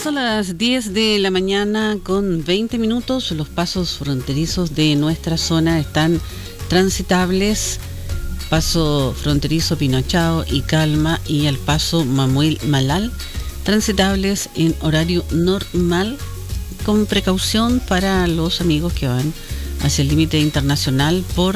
Son las 10 de la mañana con 20 minutos. Los pasos fronterizos de nuestra zona están transitables. Paso fronterizo Pinochao y Calma y el paso Mamuel Malal, transitables en horario normal, con precaución para los amigos que van hacia el límite internacional por